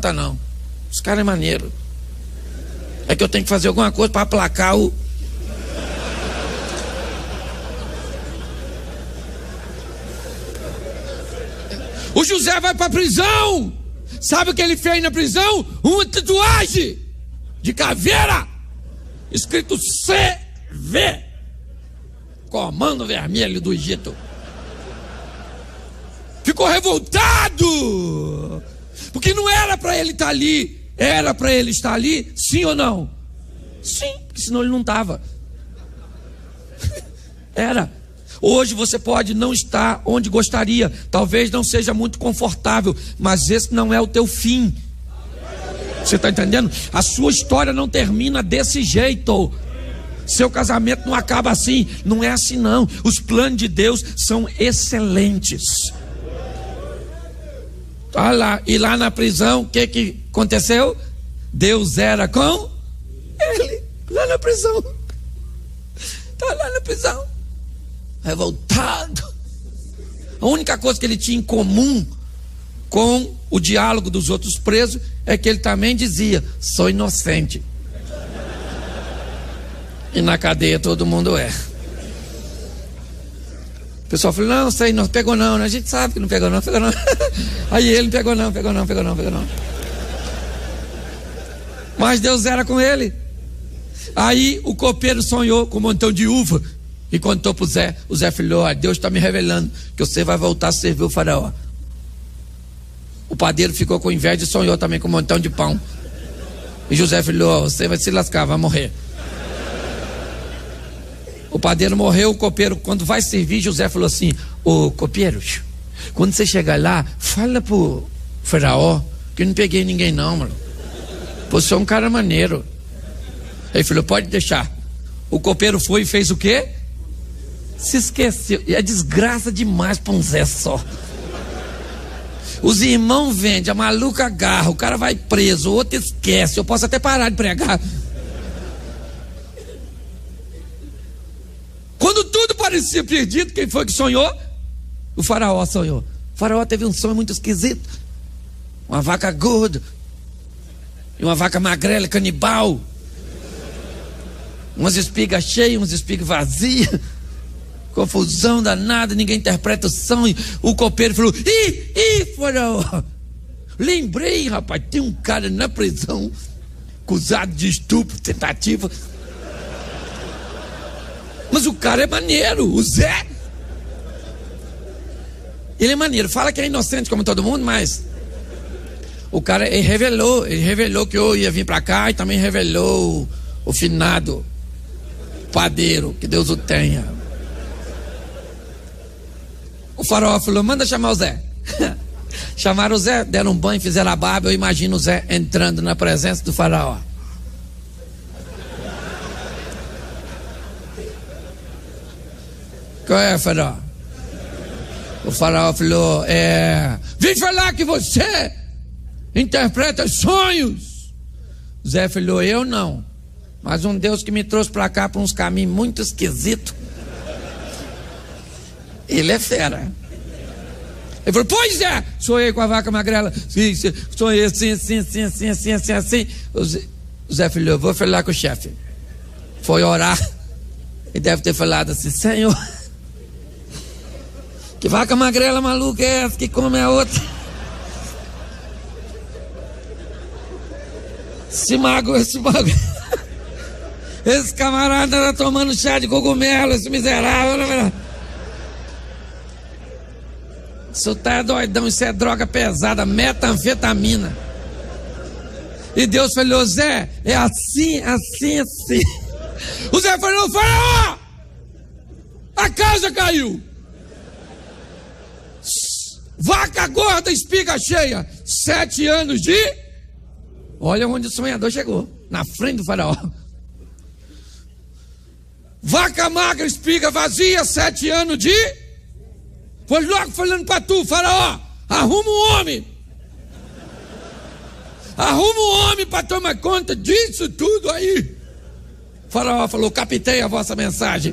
tá não. Os caras é maneiro. É que eu tenho que fazer alguma coisa para aplacar o... O José vai para a prisão. Sabe o que ele fez na prisão? Uma tatuagem de caveira, escrito CV, Comando Vermelho do Egito. Ficou revoltado, porque não era para ele estar ali. Era para ele estar ali, sim ou não? Sim, porque senão ele não estava. Era. Hoje você pode não estar onde gostaria, talvez não seja muito confortável, mas esse não é o teu fim. Você está entendendo? A sua história não termina desse jeito. Seu casamento não acaba assim. Não é assim não. Os planos de Deus são excelentes. Olha lá, e lá na prisão, o que aconteceu? Deus era com ele, lá na prisão. Está lá na prisão, revoltado. A única coisa que ele tinha em comum com o diálogo dos outros presos é que ele também dizia: sou inocente. E na cadeia todo mundo é. O pessoal falou: não, sei, não pegou não, né? A gente sabe que não pegou não, pegou não. Aí ele pegou não. Mas Deus era com ele. Aí o copeiro sonhou com um montão de uva e contou para o Zé. O Zé falou: Deus está me revelando que você vai voltar a servir o faraó. O padeiro ficou com inveja e sonhou também com um montão de pão. E José falou: você vai se lascar, vai morrer. O padeiro morreu. O copeiro, quando vai servir, José falou assim: ô copeiro, quando você chegar lá, fala pro faraó que eu não peguei ninguém não, mano. Você é um cara maneiro. Ele falou: pode deixar. O copeiro foi e fez o quê? Se esqueceu. E é desgraça demais para um Zé só. Os irmãos vendem, a maluca agarra, o cara vai preso, o outro esquece. Eu posso até parar de pregar. Quando tudo parecia perdido, quem foi que sonhou? O faraó sonhou. O faraó teve um sonho muito esquisito. Uma vaca gorda e uma vaca magrela, canibal. Umas espigas cheias, umas espigas vazias. Confusão danada, ninguém interpreta o sonho. O copeiro falou: ih, faraó, lembrei, rapaz, tem um cara na prisão acusado de estupro, tentativa. Mas o cara é maneiro, o Zé. Ele é maneiro, fala que é inocente como todo mundo, mas o cara, ele revelou que eu ia vir pra cá, e também revelou o finado padeiro, que Deus o tenha. O faraó falou: manda chamar o Zé. Chamaram o Zé, deram um banho, fizeram a barba. Eu imagino o Zé entrando na presença do faraó. Qual é, faraó? O faraó falou: vim falar que você interpreta sonhos. O Zé falou: eu não, mas um Deus que me trouxe pra cá por uns caminhos muito esquisitos. Ele é fera. Ele falou: pois é, sonhei com a vaca magrela. Sim, sonhei assim. O Zé falou: eu vou falar com o chefe. Foi orar. E deve ter falado assim: Senhor, que vaca magrela maluca é essa que come a outra? Esse camarada tá tomando chá de cogumelo, esse miserável. Isso tá doidão, isso é droga pesada, metanfetamina. E Deus falou: Zé, é assim. O Zé falou: faraó, a casa caiu. Vaca gorda, espiga cheia. 7 anos de... Olha onde o sonhador chegou, na frente do faraó. Vaca magra, espiga vazia, 7 anos de... Foi logo falando pra tu, faraó: arruma um homem. Arruma um homem pra tomar conta disso tudo aí. O faraó falou: captei a vossa mensagem.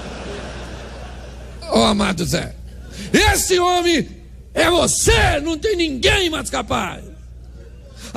Ó, amado Zé, esse homem é você, não tem ninguém mais capaz.